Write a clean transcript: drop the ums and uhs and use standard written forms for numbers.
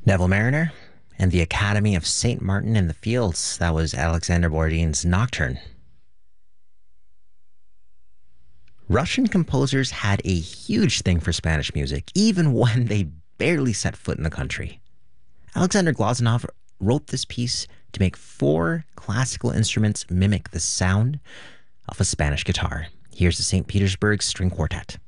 Neville Mariner and the Academy of St. Martin in the Fields. That was Alexander Borodin's Nocturne. Russian composers had a huge thing for Spanish music, even when they barely set foot in the country. Alexander Glazunov wrote this piece to make four classical instruments mimic the sound of a Spanish guitar. Here's the St. Petersburg String Quartet.